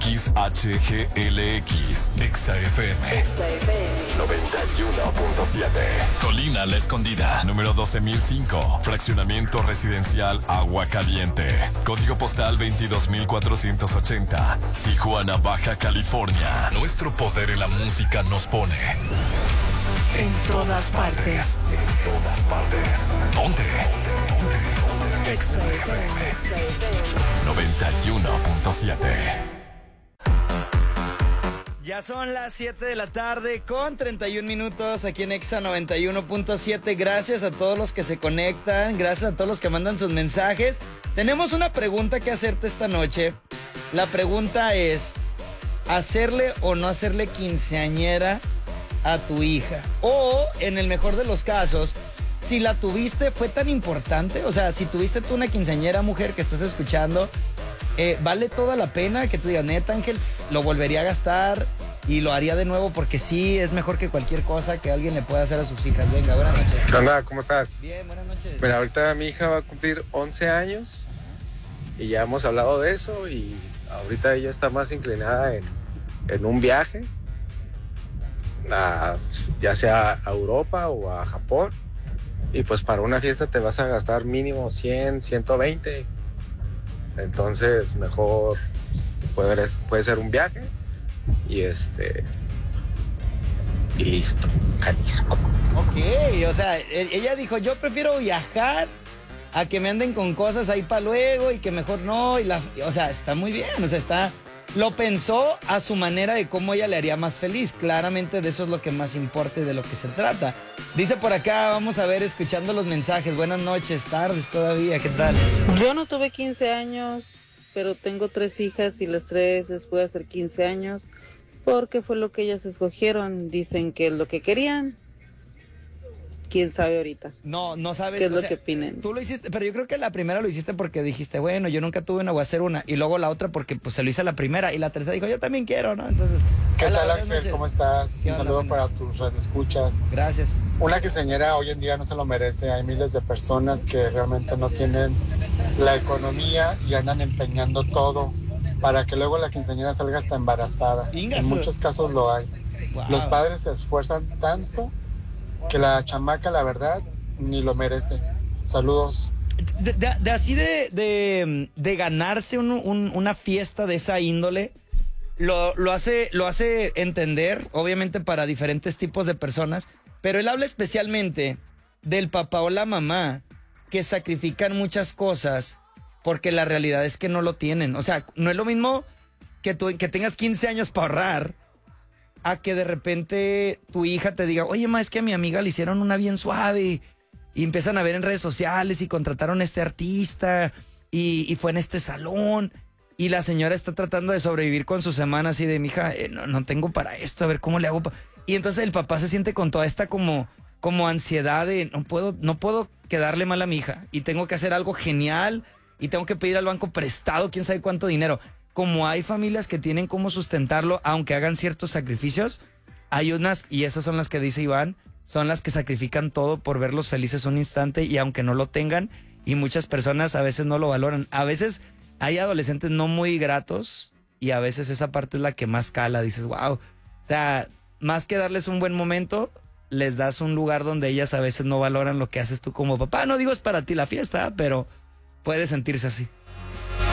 XHGLX, XFM 91.7. Colina La Escondida, número 12.005. Fraccionamiento residencial Agua Caliente. Código postal 22.480. Tijuana, Baja California. Nuestro poder en la música nos pone en todas partes. En todas partes. ¿Dónde? XFM 91.7. Ya son las 7 de la tarde con 31 minutos aquí en Exa 91.7. Gracias a todos los que se conectan, gracias a todos los que mandan sus mensajes. Tenemos una pregunta que hacerte esta noche. La pregunta es, ¿hacerle o no hacerle quinceañera a tu hija? O, en el mejor de los casos, si la tuviste, ¿fue tan importante? O sea, si tuviste tú una quinceañera, mujer, que estás escuchando, ¿vale toda la pena que tú digas, neta, Ángel, lo volvería a gastar y lo haría de nuevo? Porque sí, es mejor que cualquier cosa que alguien le pueda hacer a sus hijas. Venga, buenas noches. ¿Qué onda? ¿Cómo estás? Bien, buenas noches. Mira, ahorita mi hija va a cumplir 11 años y ya hemos hablado de eso y ahorita ella está más inclinada en un viaje, ya sea a Europa o a Japón. Y pues para una fiesta te vas a gastar mínimo 100, 120. Entonces mejor puede ser un viaje y y listo, Jalisco. Ok, o sea, ella dijo, yo prefiero viajar a que me anden con cosas ahí para luego y que mejor no. O sea, está muy bien, o sea, lo pensó a su manera de cómo ella le haría más feliz. Claramente de eso es lo que más importa y de lo que se trata. Dice por acá, vamos a ver, escuchando los mensajes. Buenas noches, tardes todavía, ¿qué tal? Yo no tuve 15 años, pero tengo 3 hijas y las 3 les pude hacer 15 años porque fue lo que ellas escogieron. Dicen que es lo que querían. ¿Quién sabe ahorita? No sabes. ¿Qué es lo que opinen? Tú lo hiciste, pero yo creo que la primera lo hiciste porque dijiste, bueno, yo nunca tuve una, voy a hacer una. Y luego la otra porque pues se lo hice a la primera. Y la tercera dijo, yo también quiero, ¿no? Entonces, ¿Qué hola, tal, buenas Ángel? noches. ¿Cómo estás? ¿Qué Un onda, saludo buenas? para tus radioescuchas. Gracias. Una quinceañera hoy en día no se lo merece. Hay miles de personas que realmente no tienen la economía y andan empeñando todo para que luego la quinceañera salga hasta embarazada. Ingazo. En muchos casos lo hay. Wow. Los padres se esfuerzan tanto que la chamaca, la verdad, ni lo merece. Saludos. De ganarse una fiesta de esa índole, lo hace entender, obviamente para diferentes tipos de personas, pero él habla especialmente del papá o la mamá que sacrifican muchas cosas porque la realidad es que no lo tienen. O sea, no es lo mismo que tengas 15 años para ahorrar a que de repente tu hija te diga, oye, ma, es que a mi amiga le hicieron una bien suave y empiezan a ver en redes sociales y contrataron a este artista y fue en este salón y la señora está tratando de sobrevivir con su semana así de, mija, no tengo para esto, a ver cómo le hago. Y entonces el papá se siente con toda esta como ansiedad de no puedo quedarle mal a mi hija y tengo que hacer algo genial y tengo que pedir al banco prestado quién sabe cuánto dinero. Como hay familias que tienen cómo sustentarlo, aunque hagan ciertos sacrificios, hay unas, y esas son las que dice Iván, son las que sacrifican todo por verlos felices un instante y aunque no lo tengan, y muchas personas a veces no lo valoran. A veces hay adolescentes no muy gratos y a veces esa parte es la que más cala, dices, wow. O sea, más que darles un buen momento, les das un lugar donde ellas a veces no valoran lo que haces tú como papá. No digo es para ti la fiesta, pero puede sentirse así.